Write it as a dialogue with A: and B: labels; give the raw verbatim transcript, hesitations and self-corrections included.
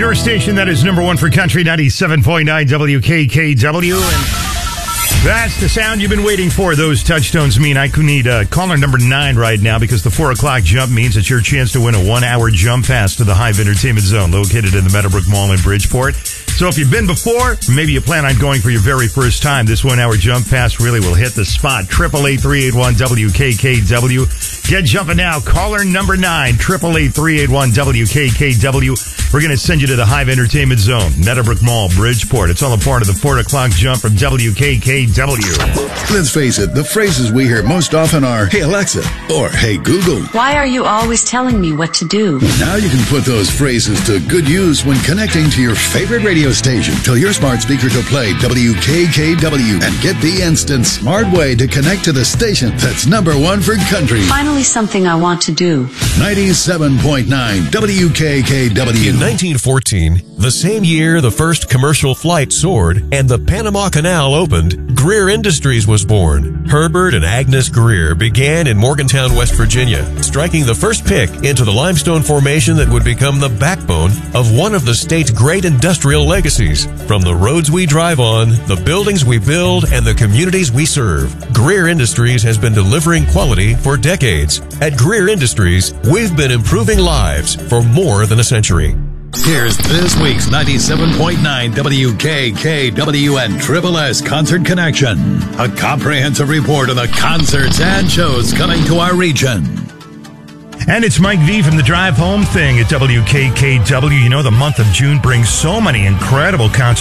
A: Your station that is number one for country, ninety-seven point nine W K K W. And that's the sound you've been waiting for. Those touchstones mean I could need uh, caller number nine right now, because the four o'clock jump means it's your chance to win a one-hour jump pass to the Hive Entertainment Zone, located in the Meadowbrook Mall in Bridgeport. So if you've been before, maybe you plan on going for your very first time, this one-hour jump pass really will hit the spot. Triple eight three eight one W K K W. Get jumping now. Caller number nine, triple eight three eight one W K K W. We're going to send you to the Hive Entertainment Zone, Meadowbrook Mall, Bridgeport. It's all a part of the four o'clock jump from W K K W.
B: Let's face it, the phrases we hear most often are, "Hey Alexa," or "Hey Google."
C: Why are you always telling me what to do?
B: Now you can put those phrases to good use when connecting to your favorite radio station. Tell your smart speaker to play W K K W and get the instant smart way to connect to the station that's number one for country.
C: Finally, something I want to do.
B: ninety-seven point nine W K K W.
D: In nineteen fourteen, the same year the first commercial flight soared and the Panama Canal opened, Greer Industries was born. Herbert and Agnes Greer began in Morgantown, West Virginia, striking the first pick into the limestone formation that would become the backbone of one of the state's great industrial legacies. From the roads we drive on, the buildings we build, and the communities we serve, Greer Industries has been delivering quality for decades. At Greer Industries, we've been improving lives for more than a century.
B: Here's this week's ninety-seven point nine W K K W and Triple S Concert Connection. A comprehensive report on the concerts and shows coming to our region.
A: And it's Mike V from the Drive Home thing at W K K W. You know, the month of June brings so many incredible concerts.